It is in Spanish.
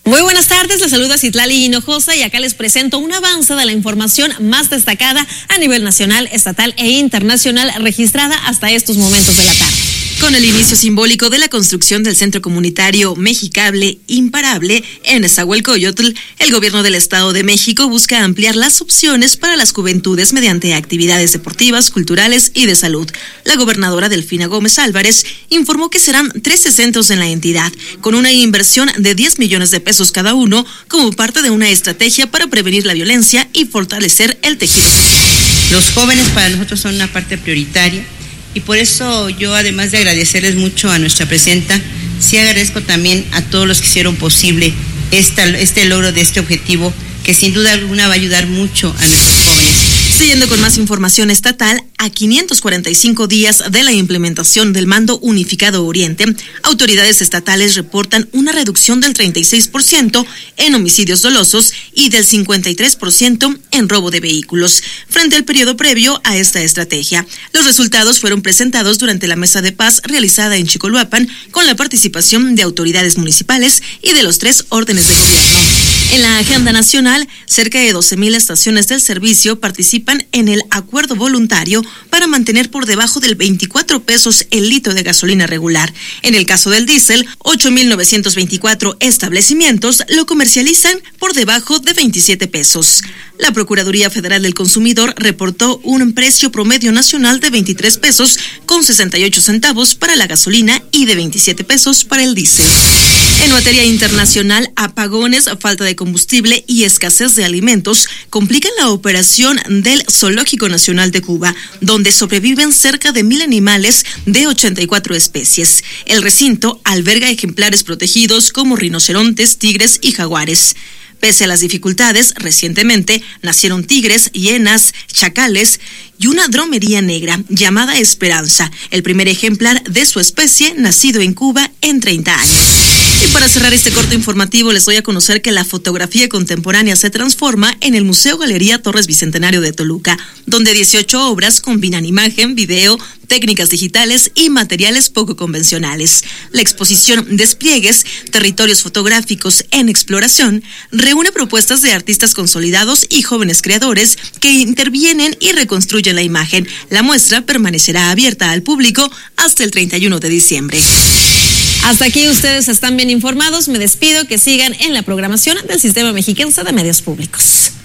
Muy buenas tardes, les saluda Citlali Hinojosa y acá les presento un avance de la información más destacada a nivel nacional, estatal e internacional registrada hasta estos momentos de la tarde. Con el inicio simbólico de la construcción del Centro Comunitario Mexicable Imparable en Nezahualcóyotl, el gobierno del Estado de México busca ampliar las opciones para las juventudes mediante actividades deportivas, culturales y de salud. La gobernadora Delfina Gómez Álvarez informó que serán 13 centros en la entidad, con una inversión de 10 millones de pesos cada uno, como parte de una estrategia para prevenir la violencia y fortalecer el tejido social. Los jóvenes para nosotros son una parte prioritaria. Y por eso yo, además de agradecerles mucho a nuestra presidenta, sí agradezco también a todos los que hicieron posible este logro de este objetivo, que sin duda alguna va a ayudar mucho a nuestros jóvenes. Siguiendo con más información estatal, a 545 días de la implementación del Mando Unificado Oriente, autoridades estatales reportan una reducción del 36% en homicidios dolosos y del 53% en robo de vehículos, frente al periodo previo a esta estrategia. Los resultados fueron presentados durante la mesa de paz realizada en Chicoloapan con la participación de autoridades municipales y de los 3 órdenes de gobierno. En la agenda nacional, cerca de 12,000 estaciones del servicio participan en el acuerdo voluntario para mantener por debajo del 24 pesos el litro de gasolina regular. En el caso del diésel, 8,924 establecimientos lo comercializan por debajo de 27 pesos. La Procuraduría Federal del Consumidor reportó un precio promedio nacional de 23 pesos con 68 centavos para la gasolina y de 27 pesos para el diésel. En materia internacional, apagones, falta de combustible y escasez de alimentos complican la operación del Zoológico Nacional de Cuba, donde sobreviven cerca de 1,000 animales de 84 especies. El recinto alberga ejemplares protegidos como rinocerontes, tigres y jaguares. Pese a las dificultades, recientemente nacieron tigres, hienas, chacales y una dromería negra llamada Esperanza, el primer ejemplar de su especie nacido en Cuba en 30 años. Y para cerrar este corto informativo, les doy a conocer que la fotografía contemporánea se transforma en el Museo Galería Torres Bicentenario de Toluca, donde 18 obras combinan imagen, video, técnicas digitales y materiales poco convencionales. La exposición Despliegues, Territorios Fotográficos en Exploración, reúne propuestas de artistas consolidados y jóvenes creadores que intervienen y reconstruyen la imagen. La muestra permanecerá abierta al público hasta el 31 de diciembre. Hasta aquí ustedes están bien informados. Me despido, que sigan en la programación del Sistema Mexiquense de Medios Públicos.